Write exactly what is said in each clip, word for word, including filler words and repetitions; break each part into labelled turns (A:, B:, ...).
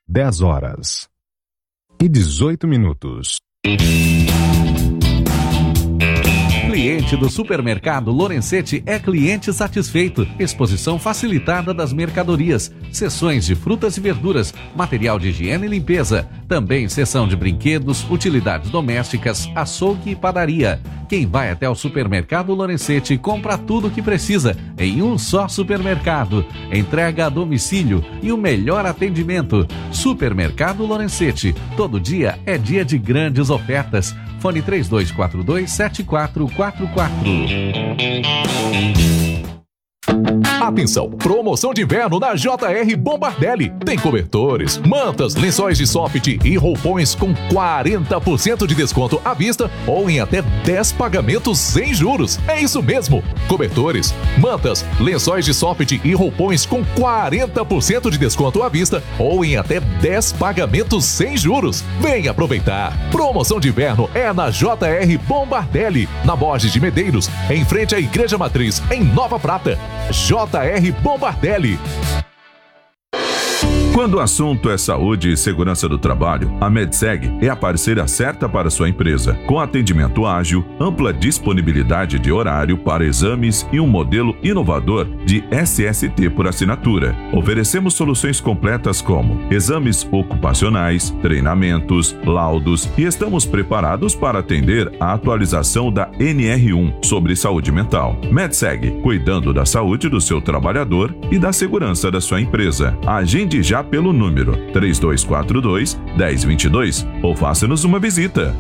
A: dez horas e dezoito minutos.
B: Cliente do Supermercado Lorenzetti é cliente satisfeito. Exposição facilitada das mercadorias, seções de frutas e verduras, material de higiene e limpeza. Também seção de brinquedos, utilidades domésticas, açougue e padaria. Quem vai até o Supermercado Lorenzetti compra tudo o que precisa em um só supermercado. Entrega a domicílio e o melhor atendimento. Supermercado Lorenzetti. Todo dia é dia de grandes ofertas. Fone três dois quatro dois, sete quatro quatro quatro.
C: Atenção, promoção de inverno na J R Bombardelli. Tem cobertores, mantas, lençóis de soft e roupões com quarenta por cento de desconto à vista ou em até dez pagamentos sem juros. É isso mesmo, cobertores, mantas, lençóis de soft e roupões com quarenta por cento de desconto à vista ou em até dez pagamentos sem juros. Vem aproveitar. Promoção de inverno é na J R Bombardelli, na Borges de Medeiros, em frente à Igreja Matriz, em Nova Prata. J R Bombardelli.
D: Quando o assunto é saúde e segurança do trabalho, a Medseg é a parceira certa para sua empresa, com atendimento ágil, ampla disponibilidade de horário para exames e um modelo inovador de S S T por assinatura. Oferecemos soluções completas como exames ocupacionais, treinamentos, laudos e estamos preparados para atender a atualização da N R um sobre saúde mental. Medseg, cuidando da saúde do seu trabalhador e da segurança da sua empresa. Agende já pelo número três dois quatro dois, um zero dois dois ou faça-nos uma visita.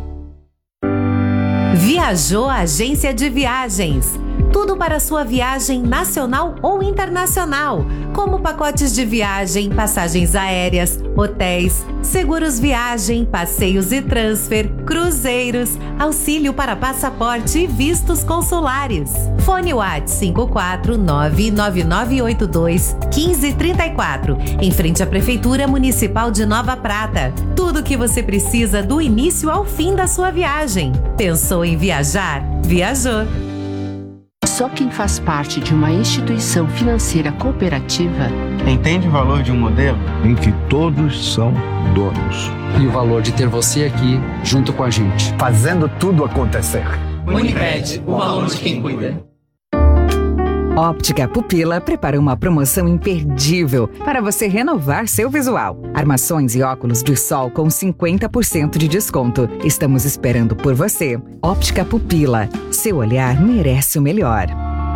E: Viajou a Agência de Viagens. Tudo para sua viagem nacional ou internacional, como pacotes de viagem, passagens aéreas, hotéis, seguros viagem, passeios e transfer, cruzeiros, auxílio para passaporte e vistos consulares. Fone WhatsApp cinco quatro nove nove nove oito dois um cinco três quatro, em frente à Prefeitura Municipal de Nova Prata. Tudo o que você precisa do início ao fim da sua viagem. Pensou em viajar? Viajou!
F: Só quem faz parte de uma instituição financeira cooperativa
G: entende o valor de um modelo
A: em que todos são donos.
H: E o valor de ter você aqui junto com a gente,
A: fazendo tudo acontecer.
I: Uniped, o valor de quem cuida.
J: Óptica Pupila prepara uma promoção imperdível para você renovar seu visual. Armações e óculos de sol com cinquenta por cento de desconto. Estamos esperando por você. Óptica Pupila. Seu olhar merece o melhor.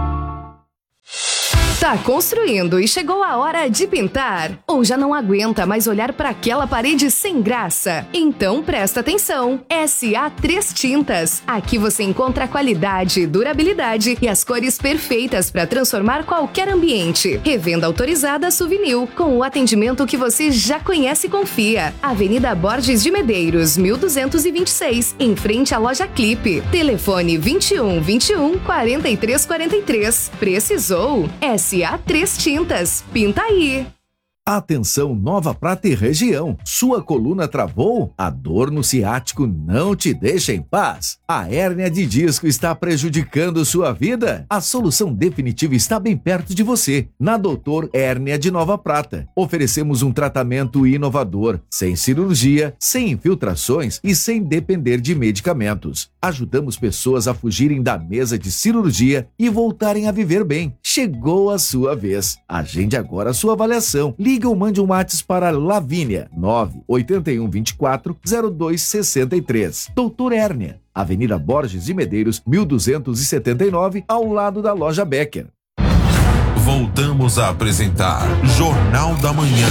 K: Tá construindo e chegou a hora de pintar? Ou já não aguenta mais olhar para aquela parede sem graça? Então presta atenção! S A três Tintas. Aqui você encontra qualidade, durabilidade e as cores perfeitas para transformar qualquer ambiente. Revenda autorizada Suvinil, com o atendimento que você já conhece e confia. Avenida Borges de Medeiros, mil duzentos e vinte e seis, em frente à loja Clipe. Telefone vinte e um, vinte e um, quarenta e três, quarenta e três. Precisou? S A três Tintas. Pinta aí!
L: Atenção, Nova Prata e região. Sua coluna travou? A dor no ciático não te deixa em paz? A hérnia de disco está prejudicando sua vida? A solução definitiva está bem perto de você. Na Doutor Hérnia de Nova Prata. Oferecemos um tratamento inovador, sem cirurgia, sem infiltrações e sem depender de medicamentos. Ajudamos pessoas a fugirem da mesa de cirurgia e voltarem a viver bem. Chegou a sua vez. Agende agora a sua avaliação. Ligue ou mande um WhatsApp para Lavínia, nove oito um, vinte e quatro, zero dois sessenta e três. Doutor Hérnia, Avenida Borges de Medeiros, mil duzentos e setenta e nove, ao lado da loja Becker.
M: Voltamos a apresentar Jornal da Manhã.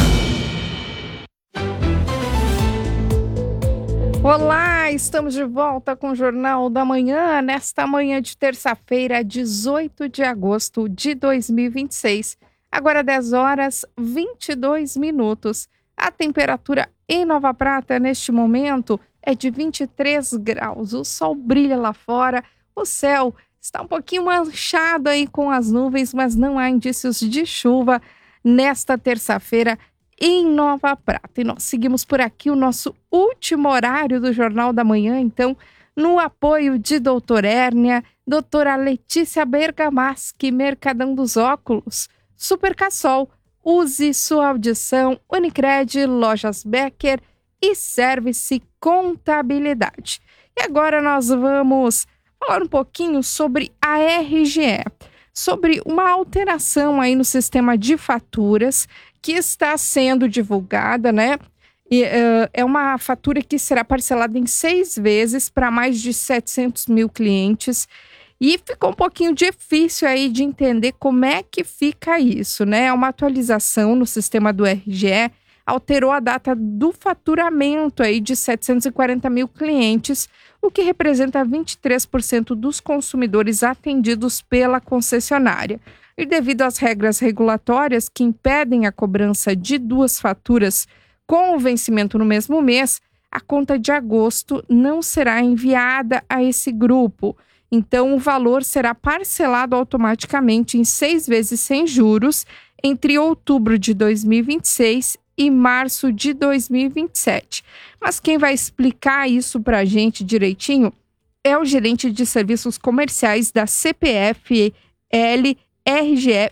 N: Olá, estamos de volta com o Jornal da Manhã, nesta manhã de terça-feira, dezoito de agosto de dois mil e vinte e seis. Agora dez horas e vinte e dois minutos. A temperatura em Nova Prata neste momento é de vinte e três graus. O sol brilha lá fora, o céu está um pouquinho manchado aí com as nuvens, mas não há indícios de chuva nesta terça-feira em Nova Prata. E nós seguimos por aqui o nosso último horário do Jornal da Manhã, então, no apoio de Doutor Hérnia, doutora Letícia Bergamaschi, Mercadão dos Óculos, Super Cassol, use sua audição. Unicred, Lojas Becker e Service Contabilidade. E agora nós vamos falar um pouquinho sobre a R G E, sobre uma alteração aí no sistema de faturas que está sendo divulgada, né? E, uh, é uma fatura que será parcelada em seis vezes para mais de setecentos mil clientes. E ficou um pouquinho difícil aí de entender como é que fica isso, né? Uma atualização no sistema do R G E alterou a data do faturamento aí de setecentos e quarenta mil clientes, o que representa vinte e três por cento dos consumidores atendidos pela concessionária. E devido às regras regulatórias que impedem a cobrança de duas faturas com o vencimento no mesmo mês, a conta de agosto não será enviada a esse grupo. Então, o valor será parcelado automaticamente em seis vezes sem juros entre outubro de dois mil e vinte e seis e março de dois mil e vinte e sete. Mas quem vai explicar isso para a gente direitinho é o gerente de serviços comerciais da C P F L R G E,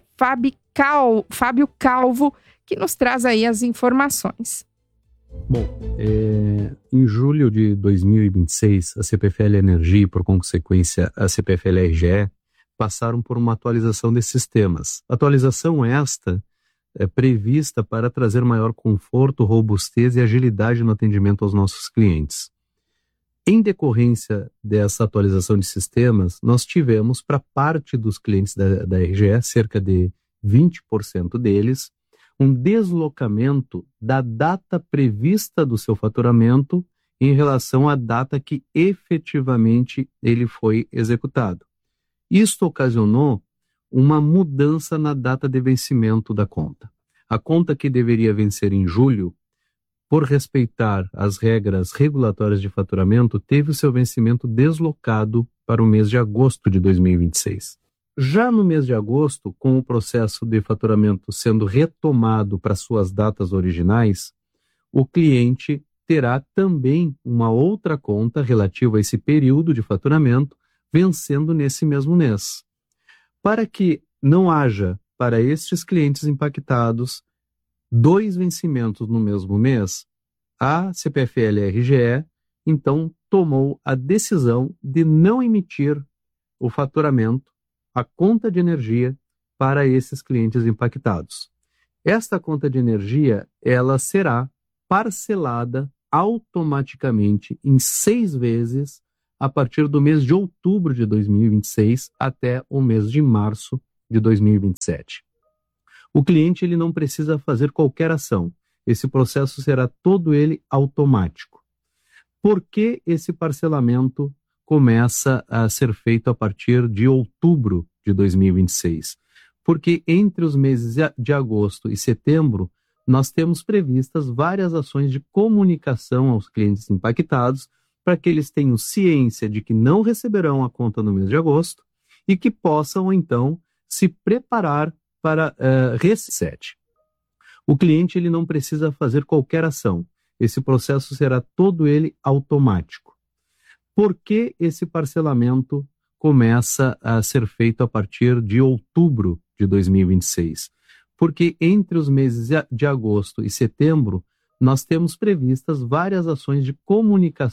N: Fábio Calvo, que nos traz aí as informações.
O: Bom, é, em julho de dois mil e vinte e seis, a C P F L Energia e, por consequência, a C P F L R G E passaram por uma atualização desses sistemas. Atualização esta é prevista para trazer maior conforto, robustez e agilidade no atendimento aos nossos clientes. Em decorrência dessa atualização de sistemas, nós tivemos para parte dos clientes da, da R G E, cerca de vinte por cento deles, um deslocamento da data prevista do seu faturamento em relação à data que efetivamente ele foi executado. Isto ocasionou uma mudança na data de vencimento da conta. A conta que deveria vencer em julho, por respeitar as regras regulatórias de faturamento, teve o seu vencimento deslocado para o mês de agosto de dois mil e vinte e seis. Já no mês de agosto, com o processo de faturamento sendo retomado para suas datas originais, o cliente terá também uma outra conta relativa a esse período de faturamento, vencendo nesse mesmo mês. Para que não haja, para estes clientes impactados, dois vencimentos no mesmo mês, a C P F L R G E, então, tomou a decisão de não emitir o faturamento, a conta de energia, para esses clientes impactados. Esta conta de energia, ela será parcelada automaticamente em seis vezes a partir do mês de outubro de dois mil e vinte e seis até o mês de março de dois mil e vinte e sete. O cliente ele não precisa fazer qualquer ação. Esse processo será todo ele automático. Por que esse parcelamento começa a ser feito a partir de outubro de dois mil e vinte e seis? Porque entre os meses de agosto e setembro, nós temos previstas várias ações de comunicação aos clientes impactados para que eles tenham ciência de que não receberão a conta no mês de agosto e que possam, então, se preparar para uh, reset. O cliente ele não precisa fazer qualquer ação. Esse processo será todo ele automático. Por que esse parcelamento começa a ser feito a partir de outubro de dois mil e vinte e seis? Porque entre os meses de agosto e setembro, nós temos previstas várias ações de comunicação